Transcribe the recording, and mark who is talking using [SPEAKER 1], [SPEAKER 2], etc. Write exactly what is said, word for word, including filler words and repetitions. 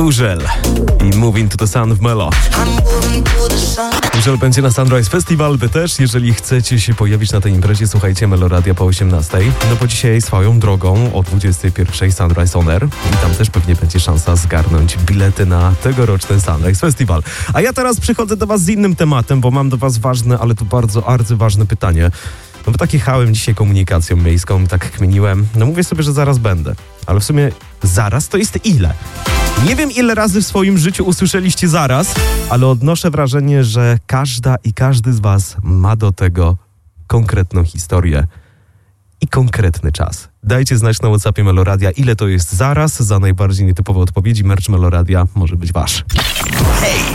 [SPEAKER 1] Żel i Moving to the Sound of Melo. Żel będzie na Sunrise Festival, wy też. Jeżeli chcecie się pojawić na tej imprezie, słuchajcie Meloradia po osiemnastej. No bo dzisiaj swoją drogą o dwudziestej pierwszej Sunrise On Air i tam też pewnie będzie szansa zgarnąć bilety na tegoroczny Sunrise Festival. A ja teraz przychodzę do was z innym tematem, bo mam do was ważne, ale to bardzo arcyważne pytanie. No bo tak jechałem dzisiaj komunikacją miejską i tak kminiłem. No mówię sobie, że zaraz będę. Ale w sumie zaraz to jest ile? Nie wiem, ile razy w swoim życiu usłyszeliście zaraz, ale odnoszę wrażenie, że każda i każdy z was ma do tego konkretną historię i konkretny czas. Dajcie znać na WhatsAppie Meloradia, ile to jest zaraz. Za najbardziej nietypowe odpowiedzi merch Meloradia może być wasz.
[SPEAKER 2] Hej,